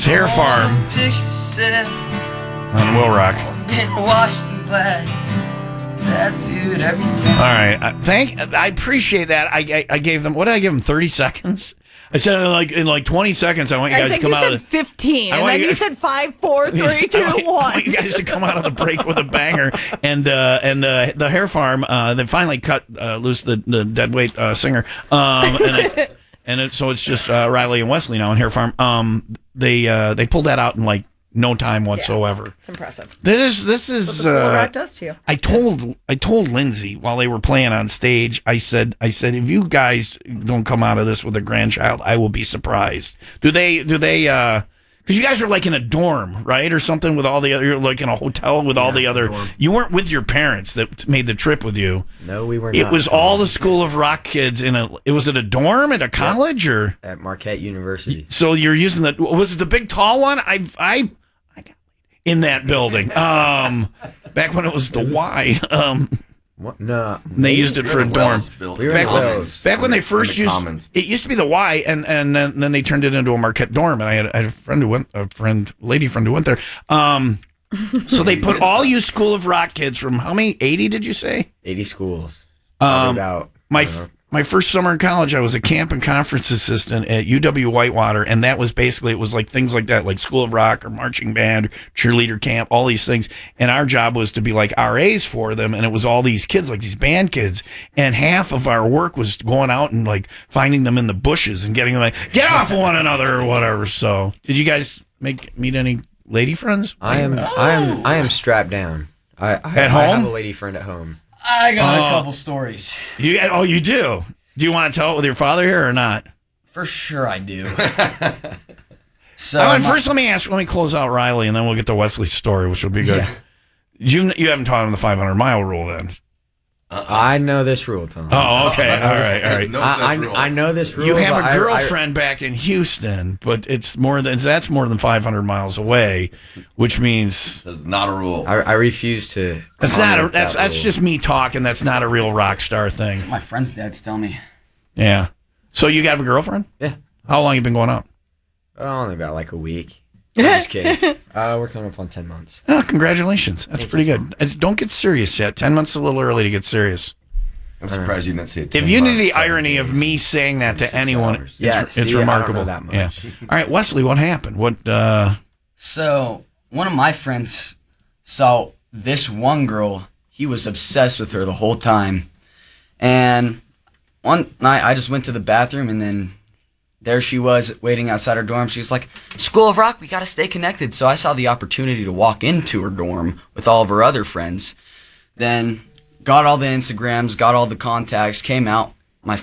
It's Hair Farm on Will Rock. Washed in black, tattooed everything. All right. I appreciate that. I gave them, what did I give them, 30 seconds? I said in like 20 seconds, I want you guys to come out. I think you said 15, and then you said 5, 4, 3, 2, 1. I want you guys to come out of the break with a banger. And the Hair Farm, they finally cut loose the deadweight singer. So it's just Riley and Wesley now in Hair Farm. They pulled that out in like no time whatsoever. Yeah, it's impressive. This is what the School of Rock does to you. I told Lindsay while they were playing on stage, I said if you guys don't come out of this with a grandchild, I will be surprised. Do they because you guys are like in a dorm, right? Or something with all the other, you're like in a hotel with all the other, you weren't with your parents that made the trip with you. No, we were not. It was all the School of Rock kids was it a dorm at a college or? At Marquette University. So you're using was it the big tall one? I in that building. Back when it was the Y. What? No. They used it for a dorm. Back when they first used it, used to be the Y, and then they turned it into a Marquette dorm. And I had a friend who went, lady friend who went there. So they put all you School of Rock kids from how many? 80? Did you say? 80 schools. My first summer in college, I was a camp and conference assistant at UW Whitewater, and that was basically, it was like things like that, like School of Rock or marching band, or cheerleader camp, all these things. And our job was to be like RAs for them, and it was all these kids, like these band kids. And half of our work was going out and like finding them in the bushes and getting them like, get off of one another or whatever. So, did you guys meet any lady friends? I am strapped down. At home? I have a lady friend at home. I got a couple stories. You do? Do you want to tell it with your father here or not? For sure I do. First let me close out Riley, and then we'll get to Wesley's story, which will be good. Yeah. You haven't taught him the 500-mile rule then? I know this rule, Tom. Oh, okay. All right. I know this rule. You have a girlfriend back in Houston, but that's more than 500 miles away, which means that's not a rule. I refuse to. That's just me talking. That's not a real rock star thing. That's what my friend's dads tell me. Yeah. So you have a girlfriend? Yeah. How long you been going out? Only about like a week. I'm just kidding. We're coming up on 10 months. Oh, congratulations. That's pretty good. Don't get serious yet. 10 months is a little early to get serious. I'm surprised you didn't say it. If you knew the irony of me saying that to anyone, it's remarkable. I don't know that much. Yeah. All right, Wesley, what happened? So, one of my friends saw this one girl. He was obsessed with her the whole time. And one night, I just went to the bathroom, and then there she was waiting outside her dorm. She was like, School of Rock, we got to stay connected. So I saw the opportunity to walk into her dorm with all of her other friends. Then got all the Instagrams, got all the contacts, came out,